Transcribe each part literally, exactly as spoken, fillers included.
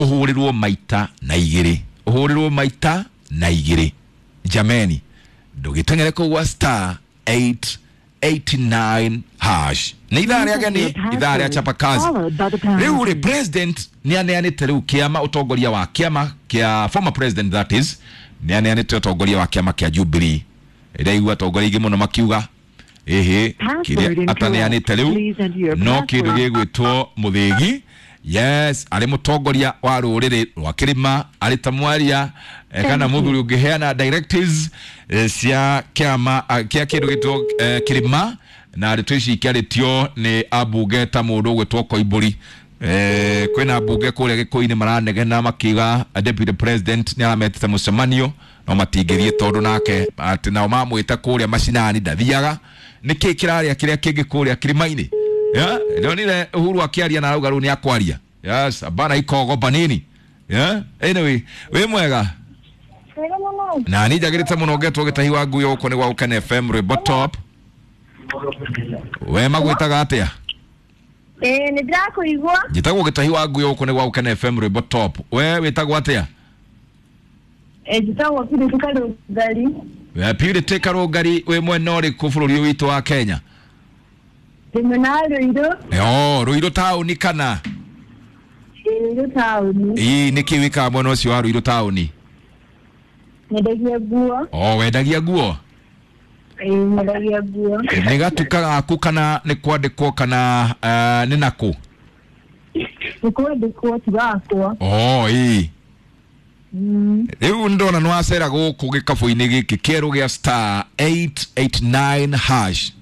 uhurirwo maita na igiri uhurirwo maita na igiri jameni ndugitengere kwa star eight eighty-nine hash ni idara gani idara ya chapa kazi leo le president ni aneanite leo kiama utongoria wa kiama kia former president that is ni aneanite utongoria wa kiama kia Jubilee ila igwa utongoria igi muno makiuga ehe kile ataneanite leo no kindu gigwitwo muthigi yes ali mutongoria wa rurire rwa kirima ali tamwaria eh, kana muthuri ungiheana directives eh, cia kiama kia kindu gitwo eh, kirima na ali twicikiaritio ni abunge ta mundu gwitwo Koiburi eh kwina abunge kuria gikuini maranegena makiga deputy president ni arametete mucemanio no matingirie tondu nake ati nao mamwita kuria macinani ndathiaga niki kiraria kiria kingi kuria kirimaini ya leo nile Uhuru akiaria na auga runi akwaria yes abana ikogo banini ya anyway we mwega na ni jagirite muno getwo gitahi wa nguyo uko ni wa Ukene F M Rwimbo Top we magwitaga atia eh ni drako igwa gitagwo gitahi wa nguyo uko ni wa Ukene F M Rwimbo Top we witagwo atia eh gitagwo kiri tukalo gari we pire tekaro gari we mwena uri ku bururi witu wa Kenya Seminaro iro yo Ruiru town kana iro town ii nikiwika mwana ucio wa Ruiru town Nedagia guo oh wedagia guo eh nedagia guo nigatuka aku kana ni kwandikwo kana uh, ni naku ni kwandikwo tigakwo oh ii mm riu ndona no acera guku gikabu-ini giki kieru gia star eight eighty-nine hash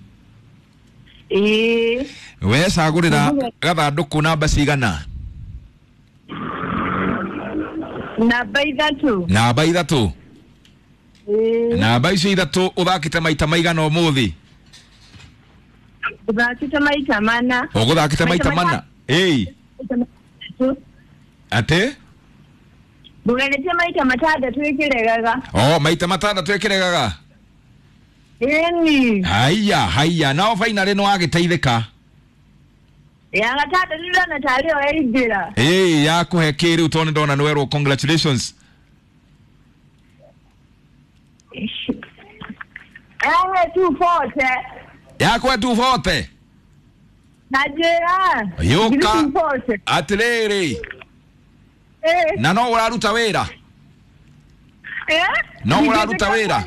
eh we cagurira gathanduku namba cigana namba ithatu namba ithatu eh namba icio ithatu uthakite maita maigana umuthi uthakite maita mana uguthakite maita mana eh ate Bugalete maita matandatu ikiregaga oh maita matandatu ikiregaga eni haya haya now finally no agiteithika ya gatata ndio na tari o erigira eh ya kuhe kiru tone ndona nwerwo congratulations eh two forty ya kwa two forty najera yoka atlere eh na no uraruta wira eh no uraruta wira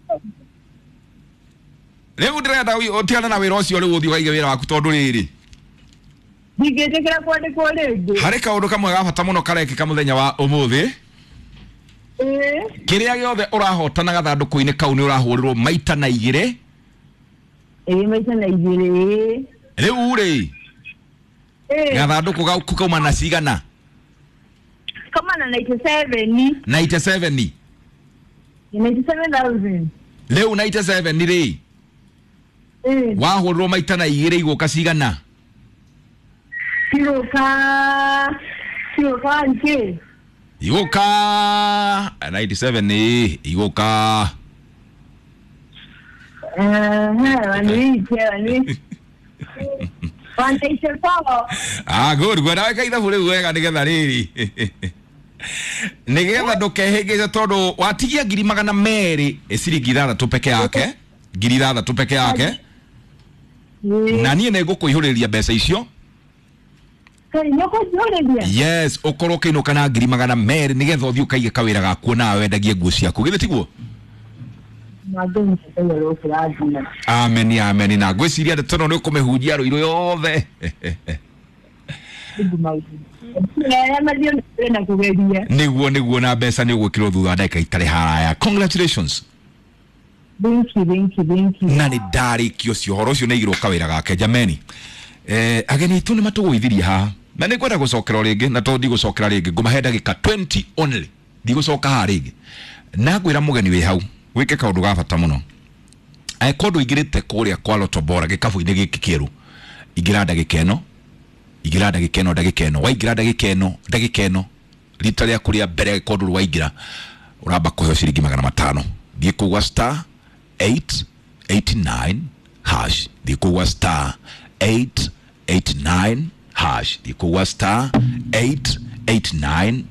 leo ndirenda utiana na wira ucio riu uthi waige wira waku tondu riri digetekera kwande kolege hari kaundu kamwe gabata muno karekika muthenya wa umuthi eh kiria giothe urahotana gathanduku-ini kau ni urahurirwo maita na igire eh maita na igire riu ri eh gathanduku gau kauma na cigana kama na ninety-seven ninety-seven ninety-seven thousand riu ninety-seven ri eh wahurirwo maita na igire iguka cigana Siroka Siroka nje iguka ninety-seven ni iguka eh wani wani Fantasy Power ah good good aweka ithabu riu wega nigetha riri nigetha ndukehingice tondu watigia ngiri magana meri ciringi ithathatu peke yake ngiri ithathatu peke yake na niĩ nĩ ngũkũihũrĩria mbeca icio yes ukorwo kiinuka na ngiri magana meri nigetha uthii ukaige kawira gaku na wendagie nguo ciaku githe tiguo amen amen na gwiciria ndeto no nikumehunjia Ruiru yothe niguo niguo na mbeca ni ugwikirwo thutha ndagika itari haraya congratulations thank you thank you thank you na ni ndarikio cio horo cio neigirwo kawira gake jameni eh ageni tu ni matugwithiria ha na ni kwenda gucokera ringi na to ndi gucokera ringi ngumahe ndagika twenty only ndi gucoka ha ringi na gwira mugeni wi hau wike kaundu gabata muno ai kondu igirite kuria kwa Lotobora gikabu-ini giki kiru igira ndagika eno igira ndagika eno ndagika eno waigira ndagika eno ndagika eno rita ria kuria mbere kondu waigira uramba kuheo ciringi magana matano thie kugwa star eight eighty-nine hash thie kugwa star eight eighty-nine hash thie kugwa star eight eight nine